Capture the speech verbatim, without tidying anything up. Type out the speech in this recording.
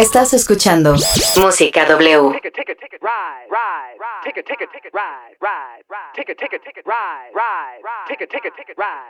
Estás escuchando Música W. Take a ticket, ticket, ride, ride, ride. Take a ticket, ticket, ride, ride, ride. Take a ticket, ticket, ride, ride, ride. Take a ticket, ticket, ride.